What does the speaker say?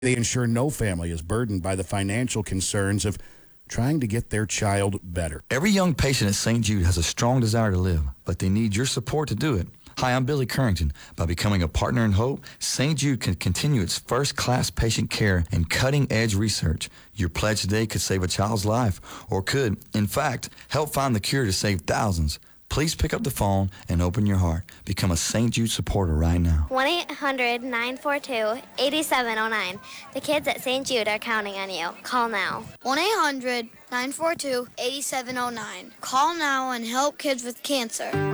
They ensure no family is burdened by the financial concerns of trying to get their child better. Every young patient at St. Jude has a strong desire to live, but they need your support to do it. Hi, I'm Billy Currington. By becoming a partner in hope, St. Jude can continue its first-class patient care and cutting-edge research. Your pledge today could save a child's life, or could, in fact, help find the cure to save thousands. Please pick up the phone and open your heart. Become a St. Jude supporter right now. 1-800-942-8709. The kids at St. Jude are counting on you. Call now. 1-800-942-8709. Call now and help kids with cancer.